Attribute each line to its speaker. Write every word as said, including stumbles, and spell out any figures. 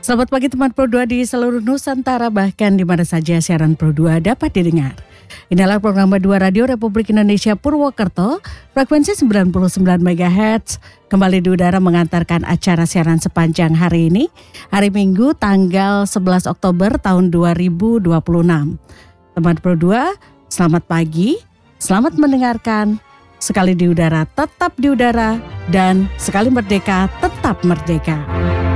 Speaker 1: Selamat pagi teman Pro dua di seluruh Nusantara, bahkan di mana saja siaran Pro dua dapat didengar. Inilah program dua Radio Republik Indonesia Purwokerto, frekuensi sembilan puluh sembilan megahertz, kembali di udara mengantarkan acara siaran sepanjang hari ini, hari Minggu tanggal sebelas Oktober tahun dua ribu dua puluh enam. Teman Pro dua, selamat pagi, selamat mendengarkan, sekali di udara tetap di udara, dan sekali merdeka tetap merdeka.